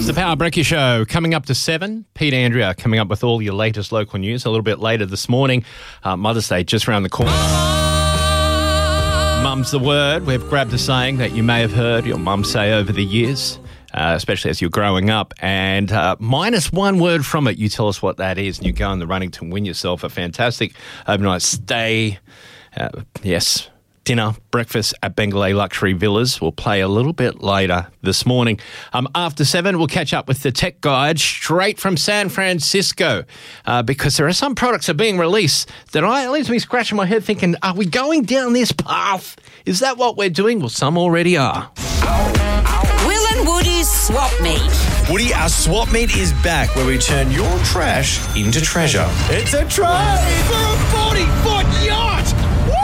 It's the Power Brekkie Show coming up to 7. Pete Andrea coming up with all your latest local news a little bit later this morning. Mother's Day just around the corner. Mum's the word. We've grabbed a saying that you may have heard your mum say over the years, especially as you're growing up. And minus one word from it, you tell us what that is, and you go in the running to win yourself a fantastic overnight stay. Yes. Dinner, breakfast at Bengalay Luxury Villas. We'll play a little bit later this morning. After 7, we'll catch up with the tech guide straight from San Francisco because there are some products that are being released that leaves me scratching my head thinking, are we going down this path? Is that what we're doing? Well, some already are. Will and Woody's Swap Meet. Woody, our swap meet is back where we turn your trash into treasure. It's a trade for a 40-foot yacht!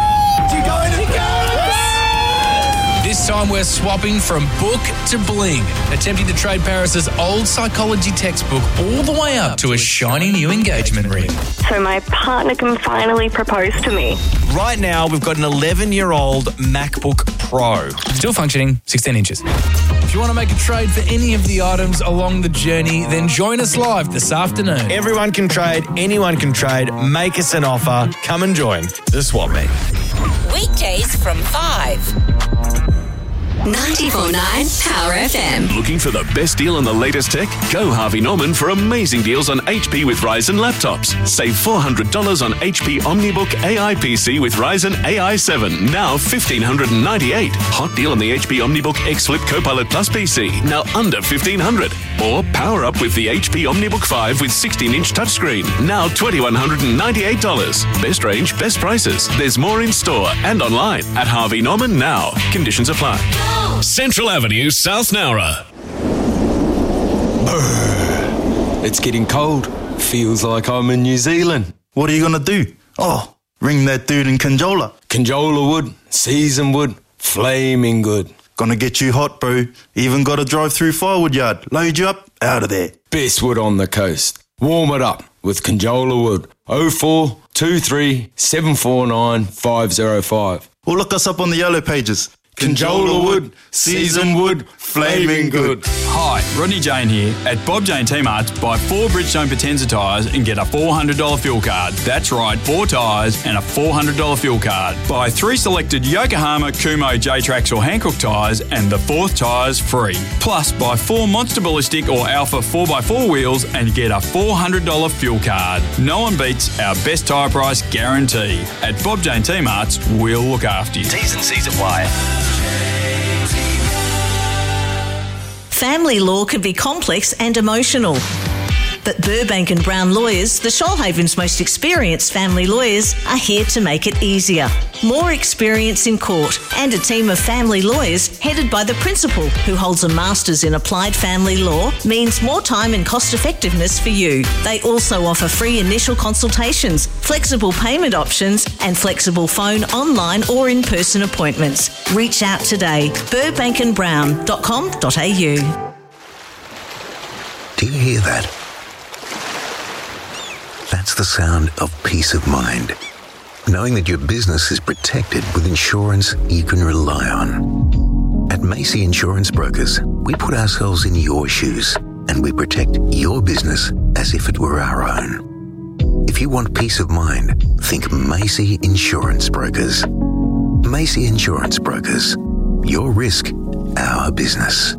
This time we're swapping from book to bling, attempting to trade Paris's old psychology textbook all the way up to a shiny new engagement ring. So my partner can finally propose to me. Right now, we've got an 11-year-old MacBook Pro. Still functioning, 16 inches. If you want to make a trade for any of the items along the journey, then join us live this afternoon. Everyone can trade, anyone can trade. Make us an offer. Come and join the swap meet. Weekdays from 5. 94.9 Power FM. Looking for the best deal on the latest tech? Go Harvey Norman for amazing deals on HP with Ryzen laptops. Save $400 on HP OmniBook AI PC with Ryzen AI 7, now $1,598. Hot deal on the HP OmniBook X Flip Copilot Plus PC, now under $1,500. Or power up with the HP OmniBook 5 with 16-inch touchscreen, now $2,198. Best range, best prices. There's more in store and online at Harvey Norman now. Conditions apply. Central Avenue, South Nowra. It's getting cold. Feels like I'm in New Zealand. What are you going to do? Oh, ring that dude in Conjola. Conjola wood, seasoned wood, flaming good. Gonna get you hot, bro. Even got a drive-through firewood yard. Load you up, out of there. Best wood on the coast. Warm it up with Conjola wood. 04 23 749 505. Or look us up on the yellow pages. Conjola wood, seasoned wood, flaming good. Hi, Rodney Jane here. At Bob Jane T-Marts, buy 4 Bridgestone Potenza tyres and get a $400 fuel card. That's right, 4 tyres and a $400 fuel card. Buy 3 selected Yokohama, Kumo, J-Trax or Hankook tyres and the 4th tyre's free. Plus, buy 4 Monster Ballistic or Alpha 4x4 wheels and get a $400 fuel card. No one beats our best tyre price guarantee. At Bob Jane T-Marts, we'll look after you. T's and C's apply. Family law can be complex and emotional. But Burbank and Brown Lawyers, the Shoalhaven's most experienced family lawyers, are here to make it easier. More experience in court and a team of family lawyers headed by the principal who holds a master's in applied family law means more time and cost effectiveness for you. They also offer free initial consultations, flexible payment options and flexible phone, online or in-person appointments. Reach out today. burbankandbrown.com.au. Do you hear that? That's the sound of peace of mind. Knowing that your business is protected with insurance you can rely on. At Macy Insurance Brokers, we put ourselves in your shoes and we protect your business as if it were our own. If you want peace of mind, think Macy Insurance Brokers. Macy Insurance Brokers. Your risk, our business.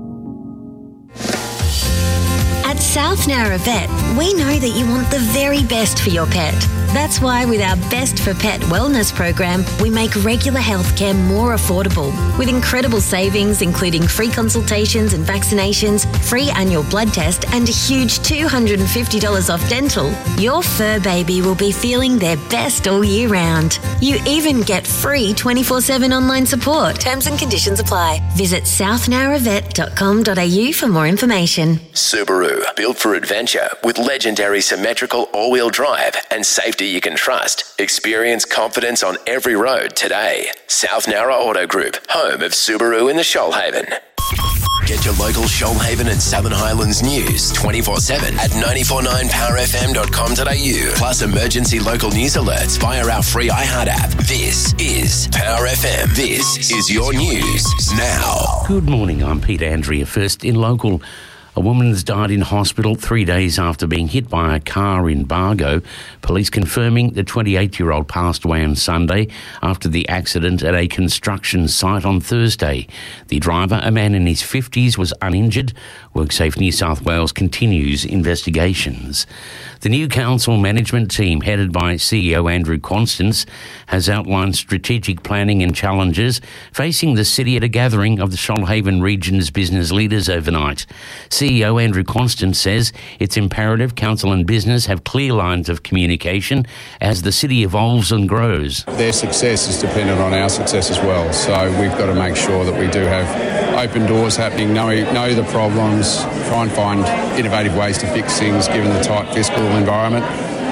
At South Nowra Vet, we know that you want the very best for your pet. That's why with our Best for Pet wellness program, we make regular healthcare more affordable with incredible savings including free consultations and vaccinations, free annual blood test and a huge $250 off dental. Your fur baby will be feeling their best all year round. You even get free 24/7 online support. Terms and conditions apply. Visit southnowravet.com.au for more information. Subaru, built for adventure with legendary symmetrical all-wheel drive and safety you can trust. Experience confidence on every road today. South Nowra Auto Group, home of Subaru in the Shoalhaven. Get your local Shoalhaven and Southern Highlands news 24/7 at 949powerfm.com.au. Plus emergency local news alerts via our free iHeart app. This is Power FM. This is your news now. Good morning, I'm Pete Andrea. First in local. A woman's died in hospital 3 days after being hit by a car in Bargo. Police confirming the 28-year-old passed away on Sunday after the accident at a construction site on Thursday. The driver, a man in his 50s, was uninjured. WorkSafe New South Wales continues investigations. The new council management team, headed by CEO Andrew Constance, has outlined strategic planning and challenges facing the city at a gathering of the Shoalhaven region's business leaders overnight. CEO Andrew Constance says it's imperative council and business have clear lines of communication as the city evolves and grows. Their success is dependent on our success as well, so we've got to make sure that we do have open doors happening, know the problems, try and find innovative ways to fix things given the tight fiscal environment,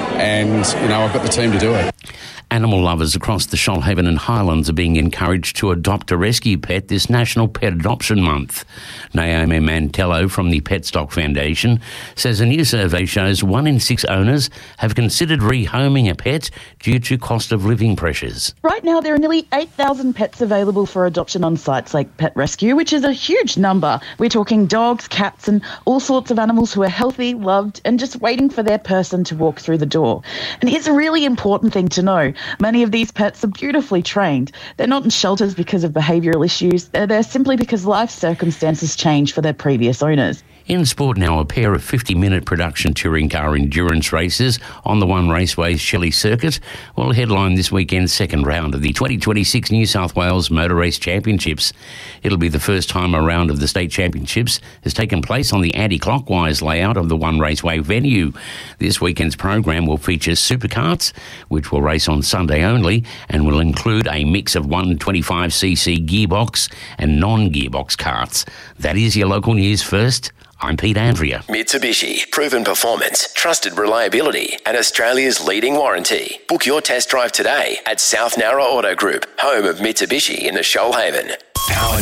and I've got the team to do it. Animal lovers across the Shoalhaven and Highlands are being encouraged to adopt a rescue pet this National Pet Adoption Month. Naomi Mantello from the Petstock Foundation says a new survey shows 1 in 6 owners have considered rehoming a pet due to cost of living pressures. Right now, there are nearly 8,000 pets available for adoption on sites like Pet Rescue, which is a huge number. We're talking dogs, cats and all sorts of animals who are healthy, loved and just waiting for their person to walk through the door. And here's a really important thing to know. Many of these pets are beautifully trained. They're not in shelters because of behavioural issues. They're there simply because life circumstances change for their previous owners. In sport now, a pair of 50-minute production touring car endurance races on the One Raceway's Shelley Circuit will headline this weekend's second round of the 2026 New South Wales Motor Race Championships. It'll be the first time a round of the state championships has taken place on the anti-clockwise layout of the One Raceway venue. This weekend's program will feature supercarts, which will race on Sunday only, and will include a mix of 125cc gearbox and non-gearbox karts. That is your local news first. I'm Pete Andrea. Mitsubishi, proven performance, trusted reliability, and Australia's leading warranty. Book your test drive today at South Nowra Auto Group, home of Mitsubishi in the Shoalhaven. Power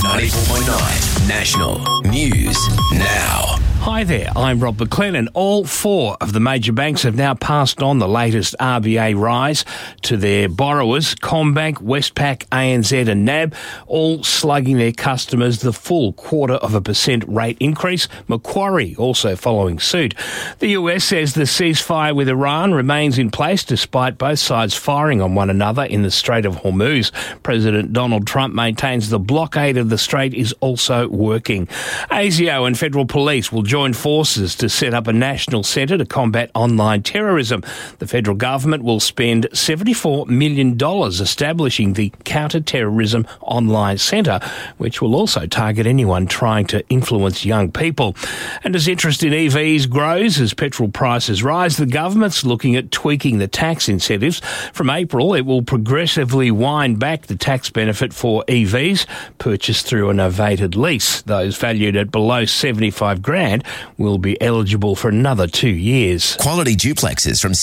94.9 National News Now. Hi there, I'm Rob McLennan. All 4 of the major banks have now passed on the latest RBA rise to their borrowers. CommBank, Westpac, ANZ and NAB, all slugging their customers the full 0.25% rate increase. Macquarie also following suit. The US says the ceasefire with Iran remains in place despite both sides firing on one another in the Strait of Hormuz. President Donald Trump maintains the blockade of the strait is also working. ASIO and federal police will join forces to set up a national centre to combat online terrorism. The federal government will spend $74 million establishing the Counter-Terrorism Online Centre, which will also target anyone trying to influence young people. And as interest in EVs grows as petrol prices rise, the government's looking at tweaking the tax incentives. From April, it will progressively wind back the tax benefit for EVs purchased through a novated lease. Those valued at below $75,000 will be eligible for another 2 years. Quality duplexes from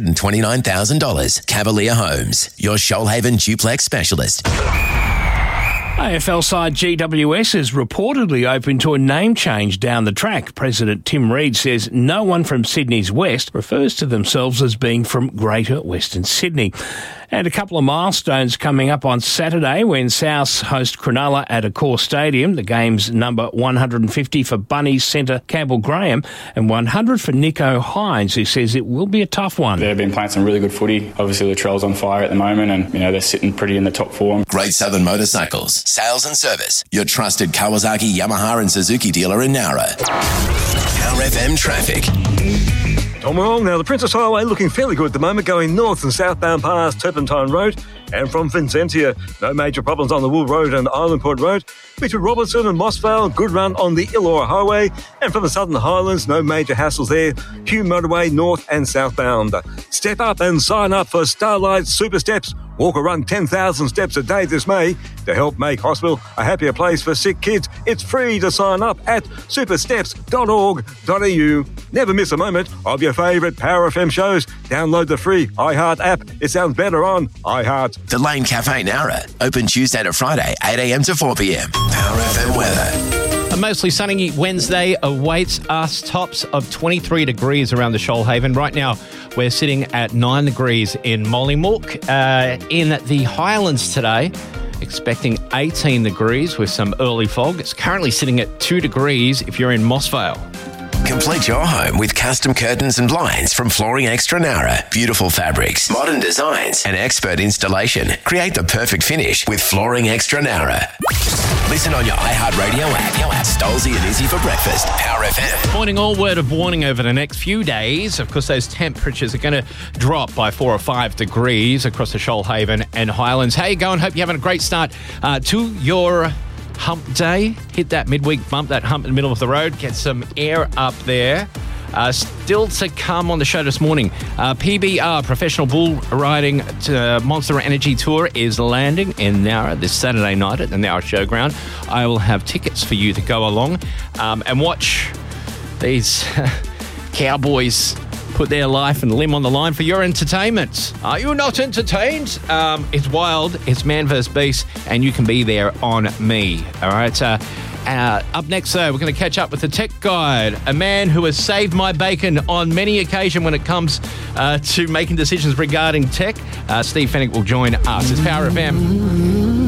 $629,000. Cavalier Homes, your Shoalhaven duplex specialist. AFL side GWS is reportedly open to a name change down the track. President Tim Reid says no one from Sydney's West refers to themselves as being from Greater Western Sydney. And a couple of milestones coming up on Saturday when Souths host Cronulla at Accor Stadium. The game's number 150 for Bunnies centre Campbell Graham and 100 for Nico Hines, who says it will be a tough one. They've been playing some really good footy. Obviously, Latrell's on fire at the moment and, they're sitting pretty in the top 4. Great Southern Motorcycles, sales and service. Your trusted Kawasaki, Yamaha and Suzuki dealer in Nowra. Power FM traffic. Tom Wrong. Now, the Princess Highway looking fairly good at the moment, going north and southbound past Turpentine Road and from Vincentia. No major problems on the Wool Road and Islandport Road. Between Robertson and Mossvale, good run on the Illawarra Highway. And from the Southern Highlands, no major hassles there. Hume Motorway north and southbound. Step up and sign up for Starlight Super Steps. Walk or run 10,000 steps a day this May to help make hospital a happier place for sick kids. It's free to sign up at supersteps.org.au. Never miss a moment of your favourite Power FM shows. Download the free iHeart app. It sounds better on iHeart. The Lane Cafe Nowra, open Tuesday to Friday, 8 a.m. to 4 p.m. Power FM weather. A mostly sunny Wednesday awaits us. Tops of 23 degrees around the Shoalhaven. Right now, we're sitting at 9 degrees in Mollymook. In the Highlands today, expecting 18 degrees with some early fog. It's currently sitting at 2 degrees if you're in Mossvale. Complete your home with custom curtains and blinds from Flooring Extra Nara. Beautiful fabrics, modern designs, and expert installation. Create the perfect finish with Flooring Extra Nara. Listen on your iHeartRadio app. Stolzy and Izzy for breakfast. Power FM. Morning, all word of warning over the next few days. Of course, those temperatures are going to drop by 4 or 5 degrees across the Shoalhaven and Highlands. How you going? Hope you're having a great start to your hump day. Hit that midweek bump, that hump in the middle of the road. Get some air up there. Still to come on the show this morning. PBR, Professional Bull Riding Monster Energy Tour, is landing in Nowra this Saturday night at the Nowra Showground. I will have tickets for you to go along and watch these cowboys put their life and limb on the line for your entertainment. Are you not entertained? It's wild, it's man vs. beast, and you can be there on me. All right, up next, we're going to catch up with the tech guide, a man who has saved my bacon on many occasions when it comes to making decisions regarding tech. Steve Fennick will join us. It's Power FM.